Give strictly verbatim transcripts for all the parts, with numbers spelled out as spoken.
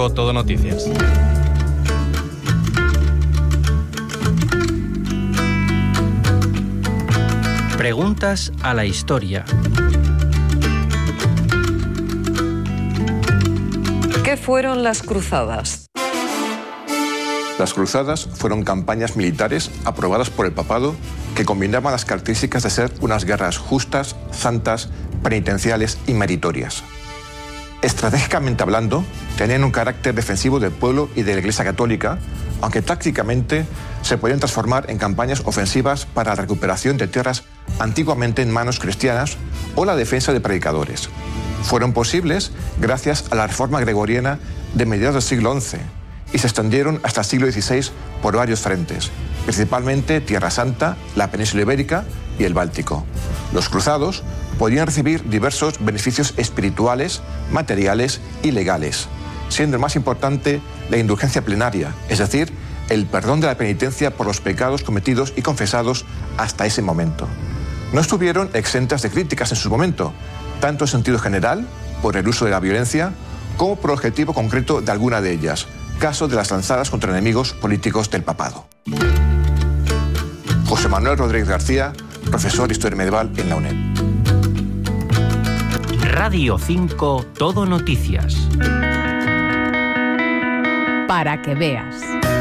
cinco Todo Noticias. Preguntas a la historia. ¿Qué fueron las cruzadas? Las cruzadas fueron campañas militares aprobadas por el papado que combinaban las características de ser unas guerras justas, santas, penitenciales y meritorias. Estratégicamente hablando, tenían un carácter defensivo del pueblo y de la Iglesia Católica, aunque tácticamente se podían transformar en campañas ofensivas para la recuperación de tierras antiguamente en manos cristianas o la defensa de predicadores. Fueron posibles gracias a la reforma gregoriana de mediados del siglo once y se extendieron hasta el siglo dieciséis por varios frentes, principalmente Tierra Santa, la península ibérica y el Báltico. Los cruzados podían recibir diversos beneficios espirituales, materiales y legales, siendo el más importante la indulgencia plenaria, es decir, el perdón de la penitencia por los pecados cometidos y confesados hasta ese momento. No estuvieron exentas de críticas en su momento, tanto en sentido general, por el uso de la violencia, como por el objetivo concreto de alguna de ellas, caso de las lanzadas contra enemigos políticos del papado. José Manuel Rodríguez García, profesor de Historia Medieval en la UNED. Radio cinco Todo Noticias. Para que veas.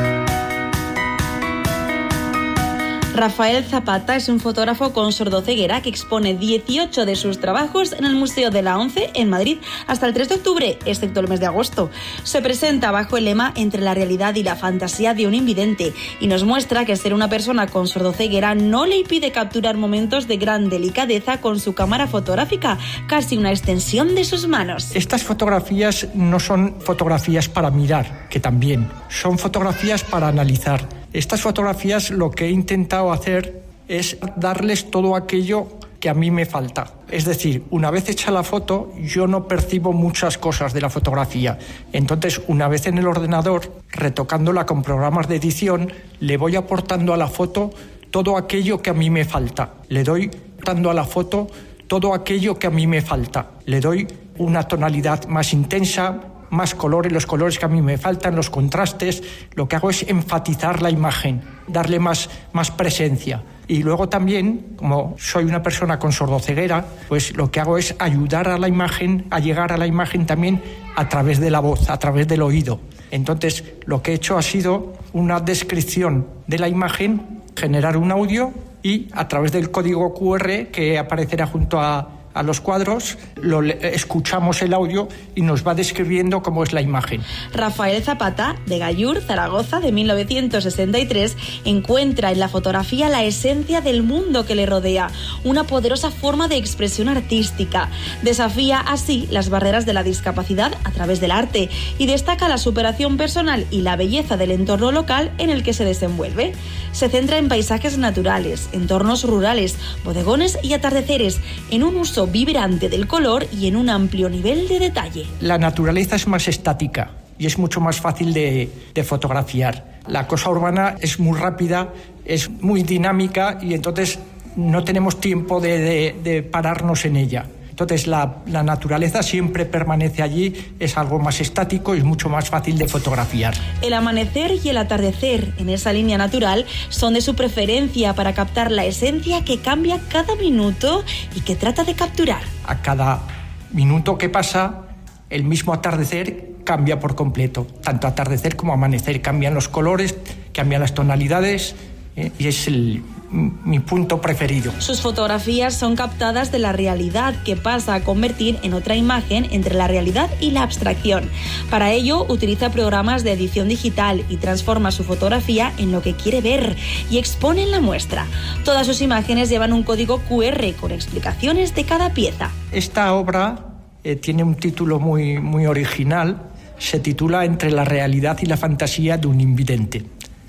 Rafael Zapata es un fotógrafo con sordoceguera que expone dieciocho de sus trabajos en el Museo de la ONCE en Madrid hasta el tres de octubre, excepto el mes de agosto. Se presenta bajo el lema Entre la realidad y la fantasía de un invidente y nos muestra que ser una persona con sordoceguera no le impide capturar momentos de gran delicadeza con su cámara fotográfica, casi una extensión de sus manos. Estas fotografías no son fotografías para mirar, que también, son fotografías para analizar. Estas fotografías lo que he intentado hacer es darles todo aquello que a mí me falta. Es decir, una vez hecha la foto, yo no percibo muchas cosas de la fotografía. Entonces, una vez en el ordenador, retocándola con programas de edición, le voy aportando a la foto todo aquello que a mí me falta. Le doy dando a la foto todo aquello que a mí me falta. Le doy una tonalidad más intensa, más colores, los colores que a mí me faltan, los contrastes. Lo que hago es enfatizar la imagen, darle más, más presencia. Y luego también, como soy una persona con sordoceguera, pues lo que hago es ayudar a la imagen, a llegar a la imagen también a través de la voz, a través del oído. Entonces, lo que he hecho ha sido una descripción de la imagen, generar un audio y a través del código cu erre que aparecerá junto a a los cuadros, lo escuchamos el audio y nos va describiendo cómo es la imagen. Rafael Zapata, de Gallur, Zaragoza, de mil novecientos sesenta y tres, encuentra en la fotografía la esencia del mundo que le rodea, una poderosa forma de expresión artística. Desafía así las barreras de la discapacidad a través del arte y destaca la superación personal y la belleza del entorno local en el que se desenvuelve. Se centra en paisajes naturales, entornos rurales, bodegones y atardeceres, en un uso vibrante del color y en un amplio nivel de detalle. La naturaleza es más estática y es mucho más fácil de, de fotografiar. La cosa urbana es muy rápida, es muy dinámica y entonces no tenemos tiempo de, de, de pararnos en ella. Entonces la, la naturaleza siempre permanece allí, es algo más estático y es mucho más fácil de fotografiar. El amanecer y el atardecer en esa línea natural son de su preferencia para captar la esencia que cambia cada minuto y que trata de capturar. A cada minuto que pasa, el mismo atardecer cambia por completo. Tanto atardecer como amanecer cambian los colores, cambian las tonalidades eh, y es el... mi punto preferido. Sus fotografías son captadas de la realidad que pasa a convertir en otra imagen entre la realidad y la abstracción. Para ello utiliza programas de edición digital y transforma su fotografía en lo que quiere ver y expone en la muestra. Todas sus imágenes llevan un código cu erre con explicaciones de cada pieza. Esta obra eh, tiene un título muy, muy original. Se titula Entre la realidad y la fantasía de un invidente.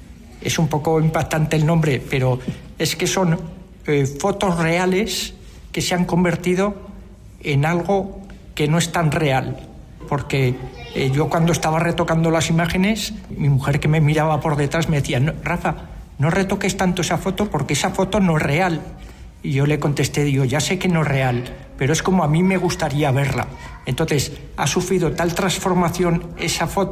Es un poco impactante el nombre, pero es que son eh, fotos reales que se han convertido en algo que no es tan real. Porque eh, yo cuando estaba retocando las imágenes, mi mujer que me miraba por detrás me decía, no, Rafa, no retoques tanto esa foto porque esa foto no es real. Y yo le contesté, digo, ya sé que no es real, pero es como a mí me gustaría verla. Entonces, ha sufrido tal transformación esa foto